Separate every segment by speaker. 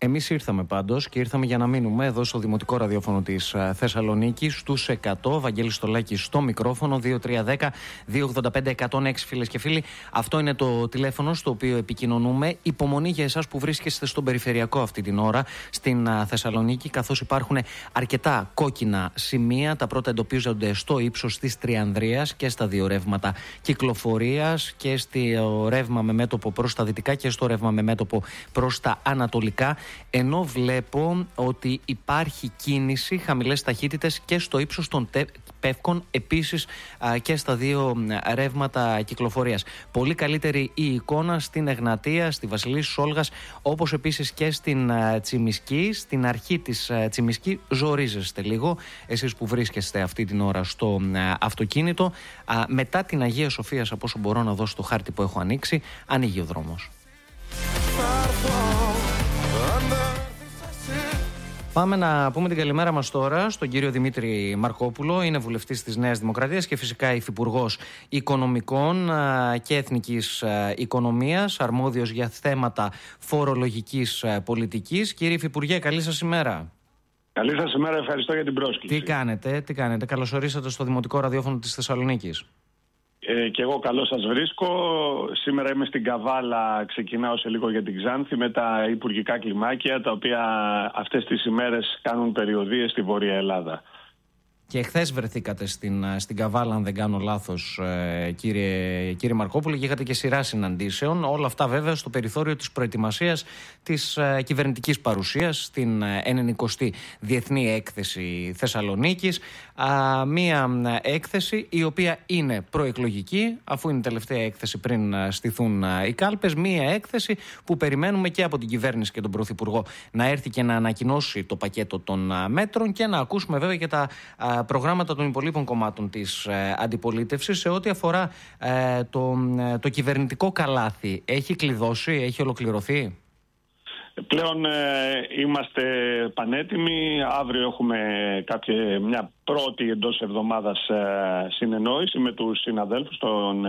Speaker 1: Εμείς ήρθαμε πάντως και ήρθαμε για να μείνουμε εδώ στο Δημοτικό Ραδιόφωνο της Θεσσαλονίκης, στους 100. Βαγγέλης Στολάκης στο μικρόφωνο, 2310-285-106, φίλες και φίλοι. Αυτό είναι το τηλέφωνο στο οποίο επικοινωνούμε. Υπομονή για εσάς που βρίσκεστε στον περιφερειακό αυτή την ώρα στην Θεσσαλονίκη, καθώς υπάρχουν αρκετά κόκκινα σημεία. Τα πρώτα εντοπίζονται στο ύψος της Τριανδρίας και στα δύο ρεύματα κυκλοφορίας, και στο ρεύμα με μέτωπο προς τα δυτικά και στο ρεύμα με μέτωπο προς τα ανατολικά. Ενώ βλέπω ότι υπάρχει κίνηση, χαμηλές ταχύτητες και στο ύψος των Πεύκων, επίσης και στα δύο ρεύματα κυκλοφορίας. Πολύ καλύτερη η εικόνα στην Εγνατία, στη Βασιλής Όλγας, όπως επίσης και στην Τσιμισκή. Στην αρχή της Τσιμισκή ζορίζεστε λίγο, εσείς που βρίσκεστε αυτή την ώρα στο αυτοκίνητο. Μετά την Αγία Σοφίας, από όσο μπορώ να δω στο χάρτη που έχω ανοίξει, ανοίγει ο δρόμος. Πάμε να πούμε την καλημέρα μας τώρα στον κύριο Δημήτρη Μαρκόπουλο. Είναι βουλευτής της Νέας Δημοκρατίας και φυσικά υφυπουργός Οικονομικών και Εθνικής Οικονομίας, αρμόδιος για θέματα φορολογικής πολιτικής. Κύριε Υφυπουργέ, καλή σας ημέρα.
Speaker 2: Καλή σας ημέρα, ευχαριστώ για την πρόσκληση.
Speaker 1: Τι κάνετε, καλώς ορίσατε στο Δημοτικό Ραδιόφωνο της Θεσσαλονίκης.
Speaker 2: Και εγώ καλώς σας βρίσκω. Σήμερα είμαι στην Καβάλα, ξεκινάω σε λίγο για την Ξάνθη με τα υπουργικά κλιμάκια, τα οποία αυτές τις ημέρες κάνουν περιοδίες στη Βόρεια Ελλάδα. Και
Speaker 1: χθες βρεθήκατε στην Καβάλα, αν δεν κάνω λάθος, κύριε Μαρκόπουλο, και είχατε και σειρά συναντήσεων. Όλα αυτά βέβαια στο περιθώριο της προετοιμασίας της κυβερνητικής παρουσίας στην 90η Διεθνή Έκθεση Θεσσαλονίκης. Μία έκθεση η οποία είναι προεκλογική, αφού είναι η τελευταία έκθεση πριν στηθούν οι κάλπες. Μία έκθεση που περιμένουμε και από την κυβέρνηση και τον Πρωθυπουργό να έρθει και να ανακοινώσει το πακέτο των μέτρων, και να ακούσουμε βέβαια και τα προγράμματα των υπολείπων κομμάτων της αντιπολίτευσης σε ό,τι αφορά το κυβερνητικό καλάθι. Έχει κλειδώσει, έχει ολοκληρωθεί?
Speaker 2: Πλέον είμαστε πανέτοιμοι. Αύριο έχουμε μια πρώτη εντός εβδομάδας συνεννόηση με τους συναδέλφους, τον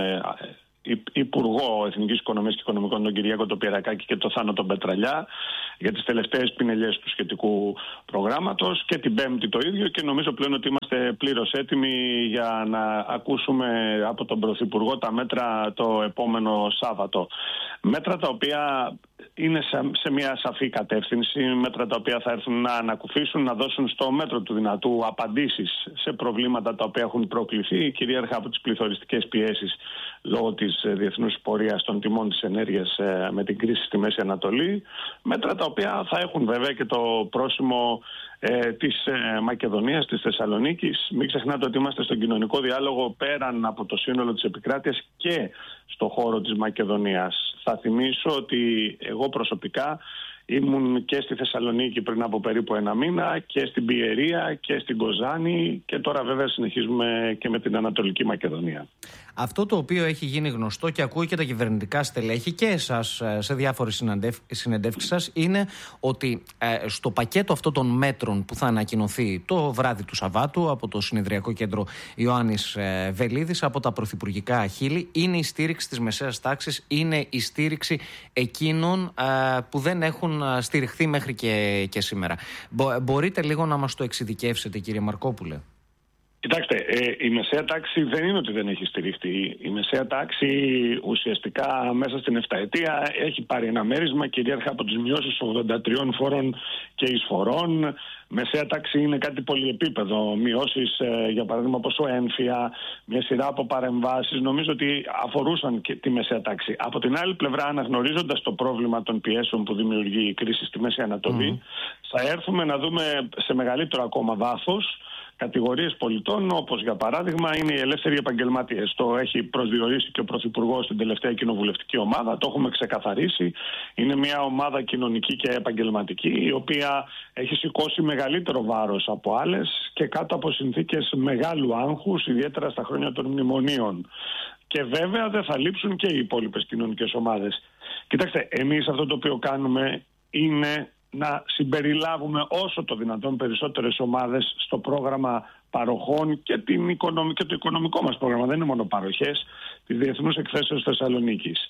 Speaker 2: Υπουργό Εθνικής Οικονομίας και Οικονομικών, τον Κυριάκο τον Πιερακάκη, και τον Θάνο τον Πετραλιά, για τις τελευταίες πινελιές του σχετικού προγράμματος, και την Πέμπτη το ίδιο, και νομίζω πλέον ότι είμαστε πλήρως έτοιμοι για να ακούσουμε από τον Πρωθυπουργό τα μέτρα το επόμενο Σάββατο. Μέτρα τα οποία είναι σε μια σαφή κατεύθυνση, μέτρα τα οποία θα έρθουν να ανακουφίσουν, να δώσουν στο μέτρο του δυνατού απαντήσεις σε προβλήματα τα οποία έχουν προκληθεί κυρίαρχα από τις πληθωριστικές πιέσεις λόγω της διεθνούς πορείας των τιμών της ενέργειας με την κρίση στη Μέση Ανατολή. Μέτρα τα οποία θα έχουν βέβαια και το πρόσημο της Μακεδονίας, της Θεσσαλονίκης. Μην ξεχνάτε ότι είμαστε στον κοινωνικό διάλογο πέραν από το σύνολο της επικράτειας και στο χώρο της Μακεδονίας. Θα θυμίσω ότι εγώ προσωπικά ήμουν και στη Θεσσαλονίκη πριν από περίπου ένα μήνα, και στην Πιερία και στην Κοζάνη, και τώρα βέβαια συνεχίζουμε και με την Ανατολική Μακεδονία.
Speaker 1: Αυτό το οποίο έχει γίνει γνωστό και ακούει και τα κυβερνητικά στελέχη και εσάς σε διάφορες συνεντεύξεις σας, είναι ότι στο πακέτο αυτών των μέτρων που θα ανακοινωθεί το βράδυ του Σαββάτου από το Συνεδριακό Κέντρο Ιωάννης Βελίδης, από τα πρωθυπουργικά χείλη, είναι η στήριξη της μεσαίας τάξης, είναι η στήριξη εκείνων που δεν έχουν στηριχθεί μέχρι και σήμερα. Μπορείτε λίγο να μας το εξειδικεύσετε, κύριε Μαρκόπουλε?
Speaker 2: Κοιτάξτε, η μεσαία τάξη δεν είναι ότι δεν έχει στηριχτεί. Η μεσαία τάξη ουσιαστικά μέσα στην 7ετία έχει πάρει ένα μέρισμα κυρίαρχα από τις μειώσεις 83 φόρων και εισφορών. Μεσαία τάξη είναι κάτι πολυεπίπεδο. Μειώσεις, για παράδειγμα, ποσό έμφυα, μια σειρά από παρεμβάσεις, νομίζω ότι αφορούσαν και τη μεσαία τάξη. Από την άλλη πλευρά, αναγνωρίζοντας το πρόβλημα των πιέσεων που δημιουργεί η κρίση στη Μέση Ανατολή, θα έρθουμε να δούμε σε μεγαλύτερο ακόμα βάθος κατηγορίες πολιτών, όπως για παράδειγμα είναι οι ελεύθεροι επαγγελματίες. Το έχει προσδιορίσει και ο Πρωθυπουργός στην τελευταία κοινοβουλευτική ομάδα, το έχουμε ξεκαθαρίσει. Είναι μια ομάδα κοινωνική και επαγγελματική, η οποία έχει σηκώσει μεγαλύτερο βάρος από άλλες και κάτω από συνθήκες μεγάλου άγχους, ιδιαίτερα στα χρόνια των μνημονίων. Και βέβαια δεν θα λείψουν και οι υπόλοιπες κοινωνικές ομάδες. Κοιτάξτε, εμείς αυτό το οποίο κάνουμε είναι να συμπεριλάβουμε όσο το δυνατόν περισσότερες ομάδες στο πρόγραμμα παροχών και το οικονομικό μας πρόγραμμα. Δεν είναι μόνο παροχές, της Διεθνούς Εκθέσεως Θεσσαλονίκης.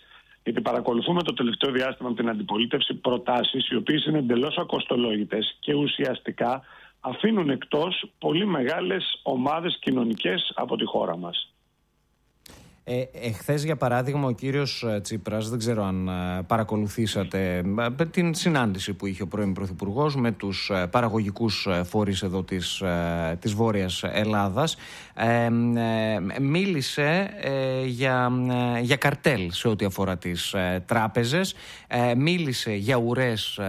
Speaker 2: Γιατί παρακολουθούμε το τελευταίο διάστημα από την αντιπολίτευση προτάσεις οι οποίες είναι εντελώς ακοστολόγητες και ουσιαστικά αφήνουν εκτός πολύ μεγάλες ομάδες κοινωνικές από τη χώρα μας.
Speaker 1: Εχθές, για παράδειγμα, ο κύριος Τσίπρας, δεν ξέρω αν παρακολουθήσατε την συνάντηση που είχε ο πρώην Πρωθυπουργός με τους παραγωγικούς φορείς εδώ της Βόρειας Ελλάδας, μίλησε για καρτέλ σε ό,τι αφορά τις τράπεζες, μίλησε για ουρές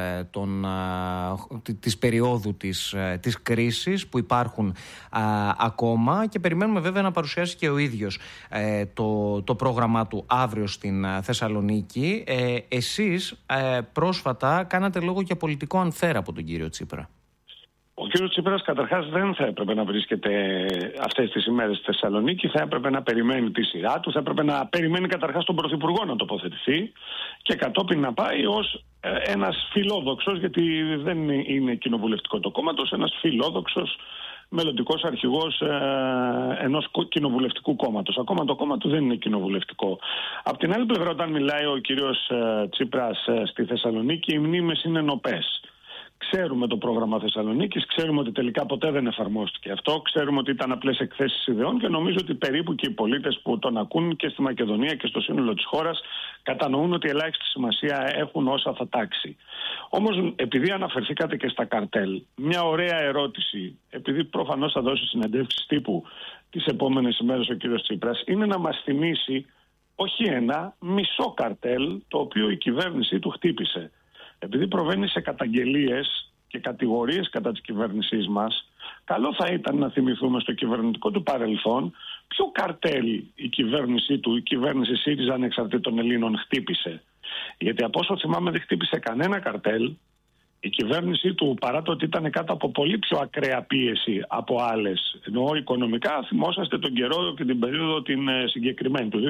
Speaker 1: της περίοδου της κρίσης που υπάρχουν ακόμα, και περιμένουμε βέβαια να παρουσιάσει και ο ίδιος το πρόγραμμά του αύριο στην Θεσσαλονίκη. Εσείς πρόσφατα κάνατε λόγο για πολιτικό unfair από τον κύριο Τσίπρα.
Speaker 2: Ο κύριος Τσίπρας καταρχάς δεν θα έπρεπε να βρίσκεται αυτές τις ημέρες στη Θεσσαλονίκη, θα έπρεπε να περιμένει τη σειρά του, θα έπρεπε να περιμένει καταρχάς τον Πρωθυπουργό να τοποθετηθεί και κατόπιν να πάει ως ένας φιλόδοξος, γιατί δεν είναι κοινοβουλευτικό το κόμμα του, ένας φιλόδοξος μελλοντικός αρχηγός ενός κοινοβουλευτικού κόμματος. Ακόμα το κόμμα του δεν είναι κοινοβουλευτικό. Απ' την άλλη πλευρά, όταν μιλάει ο κύριος Τσίπρας στη Θεσσαλονίκη, οι μνήμες είναι νοπές. Ξέρουμε το πρόγραμμα Θεσσαλονίκης, ξέρουμε ότι τελικά ποτέ δεν εφαρμόστηκε αυτό, ξέρουμε ότι ήταν απλές εκθέσεις ιδεών και νομίζω ότι περίπου και οι πολίτες που τον ακούν και στη Μακεδονία και στο σύνολο της χώρας κατανοούν ότι ελάχιστη σημασία έχουν όσα θα τάξει. Όμως, επειδή αναφερθήκατε και στα καρτέλ, μια ωραία ερώτηση, επειδή προφανώς θα δώσει συνεντεύξεις τύπου τις επόμενες ημέρες ο κύριος Τσίπρας, είναι να μας θυμίσει όχι ένα, μισό καρτέλ το οποίο η κυβέρνησή του χτύπησε. Επειδή προβαίνει σε καταγγελίες και κατηγορίες κατά της κυβέρνησής μας, καλό θα ήταν να θυμηθούμε στο κυβερνητικό του παρελθόν ποιο καρτέλ η κυβέρνησή του, η κυβέρνηση ΣΥΡΙΖΑ Ανεξαρτήτων Ελλήνων χτύπησε. Γιατί από όσο θυμάμαι δεν χτύπησε κανένα καρτέλ. Η κυβέρνησή του, παρά το ότι ήταν κάτω από πολύ πιο ακραία πίεση από άλλες, ενώ οικονομικά θυμόσαστε τον καιρό και την περίοδο την συγκεκριμένη, του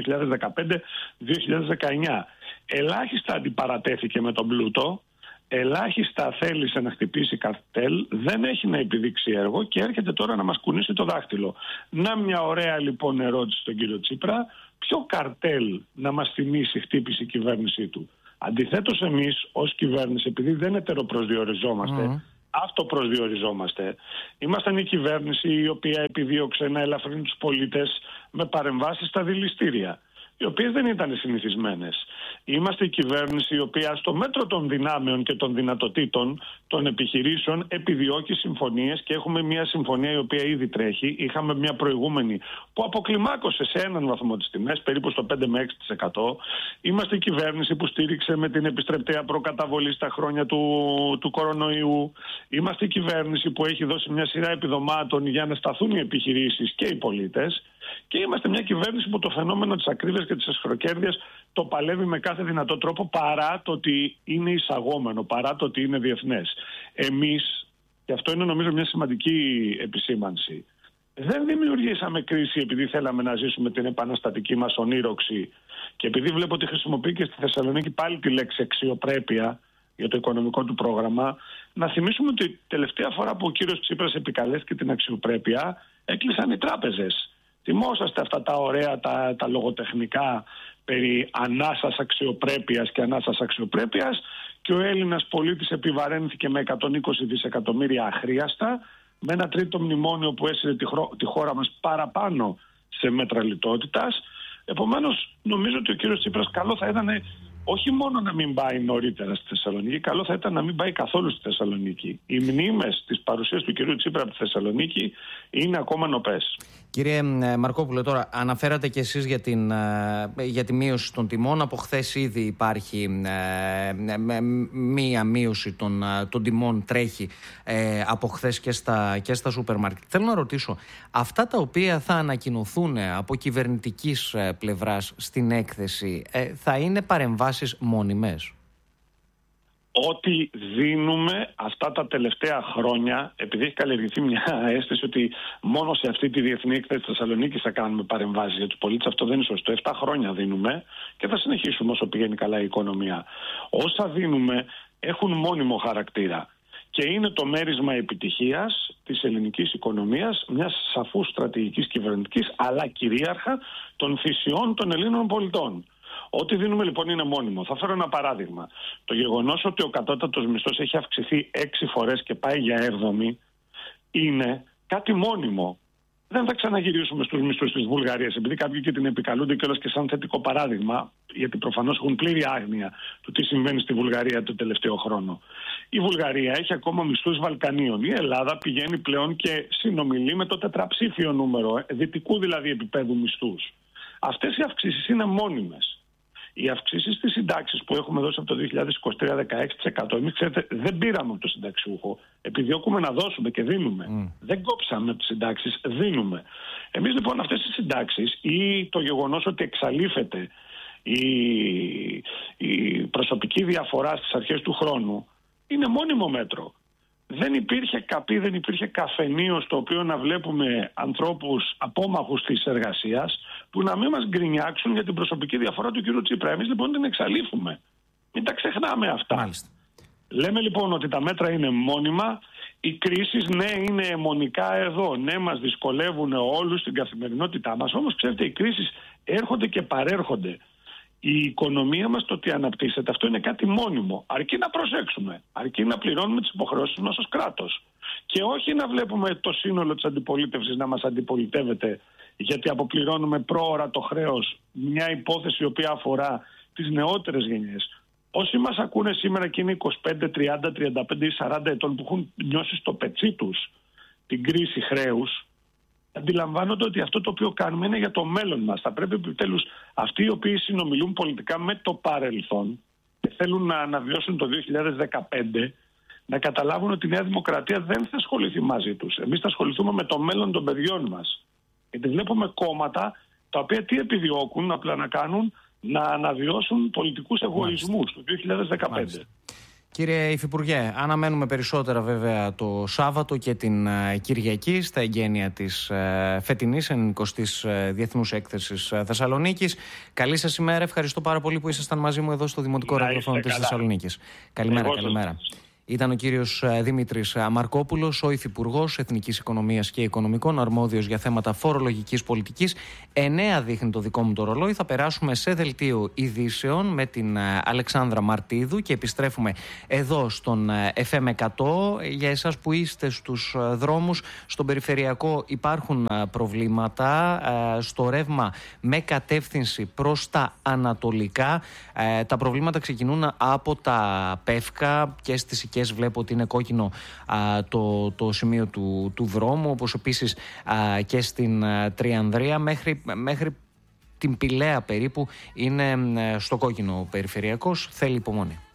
Speaker 2: 2015-2019, ελάχιστα αντιπαρατέθηκε με τον πλούτο, ελάχιστα θέλησε να χτυπήσει καρτέλ, δεν έχει να επιδείξει έργο και έρχεται τώρα να μας κουνήσει το δάχτυλο. Να μια ωραία λοιπόν ερώτηση στον κύριο Τσίπρα, ποιο καρτέλ να μας θυμίσει χτύπησε η κυβέρνησή του. Αντιθέτως, εμείς ως κυβέρνηση, επειδή δεν ετεροπροσδιοριζόμαστε, αυτοπροσδιοριζόμαστε, ήμασταν η κυβέρνηση η οποία επιδίωξε να ελαφρύνει τους πολίτες με παρεμβάσεις στα δηληστήρια, οι οποίες δεν ήταν συνηθισμένες. Είμαστε η κυβέρνηση η οποία στο μέτρο των δυνάμεων και των δυνατοτήτων των επιχειρήσεων επιδιώκει συμφωνίες και έχουμε μια συμφωνία η οποία ήδη τρέχει. Είχαμε μια προηγούμενη που αποκλιμάκωσε σε έναν βαθμό τις τιμές, περίπου στο 5 με 6%. Είμαστε η κυβέρνηση που στήριξε με την επιστρεπτέα προκαταβολή στα χρόνια του κορονοϊού. Είμαστε η κυβέρνηση που έχει δώσει μια σειρά επιδομάτων για να σταθούν οι επιχειρήσεις και οι πολίτες. Και είμαστε μια κυβέρνηση που το φαινόμενο της ακρίβειας και της εσχροκέρδειας το παλεύει με κάθε δυνατό τρόπο, παρά το ότι είναι εισαγόμενο, παρά το ότι είναι διεθνές. Εμείς, και αυτό είναι νομίζω μια σημαντική επισήμανση, δεν δημιουργήσαμε κρίση επειδή θέλαμε να ζήσουμε την επαναστατική μας ονείροξη και επειδή βλέπω ότι χρησιμοποιεί και στη Θεσσαλονίκη πάλι τη λέξη αξιοπρέπεια για το οικονομικό του πρόγραμμα. Να θυμίσουμε ότι τελευταία φορά που ο κύριος Τσίπρας επικαλέστηκε την αξιοπρέπεια έκλεισαν οι τράπεζες. Θυμόσαστε αυτά τα ωραία, τα λογοτεχνικά περί ανάσας αξιοπρέπειας και ανάσας αξιοπρέπειας, και ο Έλληνας πολίτης επιβαρύνθηκε με 120 δισεκατομμύρια αχρίαστα, με ένα τρίτο μνημόνιο που έσυρε τη χώρα μας παραπάνω σε μέτρα λιτότητας. Επομένως, νομίζω ότι ο κύριος Τσίπρας καλό θα ήταν όχι μόνο να μην πάει νωρίτερα στη Θεσσαλονίκη, καλό θα ήταν να μην πάει καθόλου στη Θεσσαλονίκη. Οι μνήμες της παρουσίας του κυρίου Τσίπρα από τη Θεσσαλονίκη είναι ακόμα νοπές.
Speaker 1: Κύριε Μαρκόπουλε, τώρα αναφέρατε και εσείς για τη μείωση των τιμών. Από χθες ήδη υπάρχει μία μείωση των τιμών, τρέχει από χθες και στα σούπερ μάρκετ. Θέλω να ρωτήσω, αυτά τα οποία θα ανακοινωθούν από κυβερνητικής πλευράς στην έκθεση θα είναι παρεμβάσεις μόνιμες?
Speaker 2: Ό,τι δίνουμε αυτά τα τελευταία χρόνια, επειδή έχει καλλιεργηθεί μια αίσθηση ότι μόνο σε αυτή τη διεθνή έκθεση της Θεσσαλονίκης θα κάνουμε παρεμβάσεις για τους πολίτες, αυτό δεν είναι σωστό. 7 χρόνια δίνουμε και θα συνεχίσουμε όσο πηγαίνει καλά η οικονομία. Όσα δίνουμε έχουν μόνιμο χαρακτήρα και είναι το μέρισμα επιτυχίας της ελληνικής οικονομίας, μιας σαφούς στρατηγικής κυβερνητικής, αλλά κυρίαρχα των θυσιών των Ελλήνων πολιτών. Ό,τι δίνουμε λοιπόν είναι μόνιμο. Θα φέρω ένα παράδειγμα. Το γεγονός ότι ο κατώτατος μισθός έχει αυξηθεί 6 φορές και πάει για 7η είναι κάτι μόνιμο. Δεν θα ξαναγυρίσουμε στους μισθούς της Βουλγαρίας, επειδή κάποιοι και την επικαλούνται κιόλας και σαν θετικό παράδειγμα, γιατί προφανώς έχουν πλήρη άγνοια του τι συμβαίνει στη Βουλγαρία το τελευταίο χρόνο. Η Βουλγαρία έχει ακόμα μισθούς Βαλκανίων. Η Ελλάδα πηγαίνει πλέον και συνομιλεί με το τετραψήφιο νούμερο, δυτικού δηλαδή επίπεδου μισθούς. Αυτές οι αυξήσεις είναι μόνιμες. Οι αυξήσεις στις συντάξεις που έχουμε δώσει από το 2023 16%, εμείς ξέρετε δεν πήραμε από το συνταξιούχο, επιδιώκουμε να δώσουμε και δίνουμε. Δεν κόψαμε από τις συντάξεις, δίνουμε. Εμείς λοιπόν αυτές τις συντάξεις ή το γεγονός ότι εξαλείφεται η προσωπική διαφορά στις αρχές του χρόνου είναι μόνιμο μέτρο. Δεν υπήρχε καπί, δεν υπήρχε καφενείο στο οποίο να βλέπουμε ανθρώπους απόμαχους της εργασίας που να μην μας γκρινιάξουν για την προσωπική διαφορά του κ. Τσίπρα. Εμείς λοιπόν την εξαλείφουμε. Μην τα ξεχνάμε αυτά.
Speaker 1: Μάλιστα.
Speaker 2: Λέμε λοιπόν ότι τα μέτρα είναι μόνιμα. Οι κρίσεις ναι είναι αιμονικά εδώ. Ναι μας δυσκολεύουν όλους στην καθημερινότητά μας. Όμως ξέρετε οι κρίσεις έρχονται και παρέρχονται. Η οικονομία μας το ότι αναπτύσσεται, αυτό είναι κάτι μόνιμο. Αρκεί να προσέξουμε, αρκεί να πληρώνουμε τις υποχρεώσεις μας ως κράτος. Και όχι να βλέπουμε το σύνολο της αντιπολίτευσης να μας αντιπολιτεύεται γιατί αποπληρώνουμε πρόωρα το χρέος, μια υπόθεση η οποία αφορά τις νεότερες γενιές. Όσοι μας ακούνε σήμερα και είναι 25, 30, 35 ή 40 ετών που έχουν νιώσει στο πετσί τους την κρίση χρέους, αντιλαμβάνονται ότι αυτό το οποίο κάνουμε είναι για το μέλλον μας. Θα πρέπει επιτέλους αυτοί οι οποίοι συνομιλούν πολιτικά με το παρελθόν και θέλουν να αναβιώσουν το 2015 να καταλάβουν ότι η Νέα Δημοκρατία δεν θα ασχοληθεί μαζί τους. Εμείς θα ασχοληθούμε με το μέλλον των παιδιών μας. Γιατί βλέπουμε κόμματα τα οποία τι επιδιώκουν απλά να κάνουν, να αναβιώσουν πολιτικούς εγωισμούς το 2015.
Speaker 1: Μάλιστα. Κύριε Υφυπουργέ, αναμένουμε περισσότερα βέβαια το Σάββατο και την Κυριακή στα εγγένεια της φετινής 90ης Διεθνούς Έκθεσης Θεσσαλονίκης. Καλή σας ημέρα, ευχαριστώ πάρα πολύ που ήσασταν μαζί μου εδώ στο Δημοτικό Ραδιόφωνο της Θεσσαλονίκης. Καλημέρα. Ήταν ο κύριος Δημήτρης Μαρκόπουλος, ο Υφυπουργός Εθνικής Οικονομίας και Οικονομικών, αρμόδιος για θέματα φορολογικής πολιτικής. 9 δείχνει το δικό μου το ρολόι. Θα περάσουμε σε δελτίο ειδήσεων με την Αλεξάνδρα Μαρτίδου και επιστρέφουμε εδώ στον FM 100. Για εσάς που είστε στους δρόμους, στον περιφερειακό υπάρχουν προβλήματα. Στο ρεύμα με κατεύθυνση προς τα ανατολικά. Τα προβλήματα ξεκινούν από τα Πεύκα και στις Οικές. Βλέπω ότι είναι κόκκινο το σημείο του δρόμου, όπως επίσης και στην Τριανδρία μέχρι την Πηλαία περίπου είναι στο κόκκινο περιφερειακός. Θέλει υπομονή.